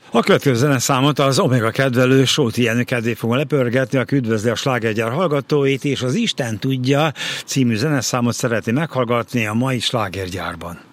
A következő zeneszámot az Omega kedvelő Sóti Jenő kedvé fogom lepörgetni, aki üdvözli a slágergyár hallgatóit, és az Isten tudja című zeneszámot szereti meghallgatni a mai slágergyárban.